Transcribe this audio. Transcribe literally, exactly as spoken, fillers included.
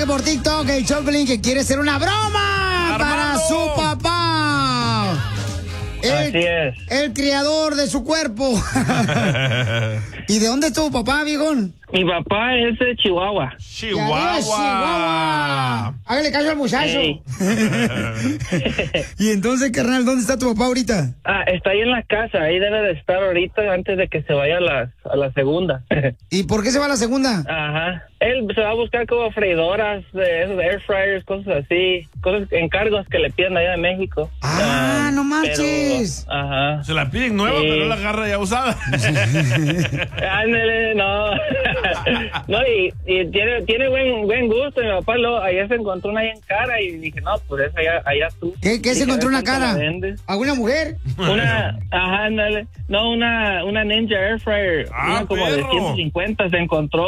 mensaje por TikTok, el Choplin, que quiere hacer una broma Armando. para su papá. El, Así es. El criador de su cuerpo. ¿Y de dónde es tu papá, viejón? Mi papá es de Chihuahua. Chihuahua. Chihuahua. Hágale caso al muchacho. Ey. Y entonces, carnal, ¿dónde está tu papá ahorita? Ah, está ahí en la casa, ahí debe de estar ahorita antes de que se vaya a la, a la segunda. ¿Y por qué se va a la segunda? Ajá. Él se va a buscar como freidoras, de esos air fryers, cosas así, cosas, encargos que le piden allá de México. Ah, no marches. Pero, ajá. Se la piden nueva, Sí. pero la agarra ya usada. Ándale, no. No, y, y tiene, tiene buen, buen gusto. Mi papá lo, ayer se encontró una ahí en cara y dije, no, pues esa allá, allá tú. ¿Qué, qué se Dije, encontró a ver una cuánto cara? la vendes. ¿Alguna mujer? Una, ajá, ándale. No, una, una Ninja Air Fryer. Ah, una como de perro. ciento cincuenta se encontró.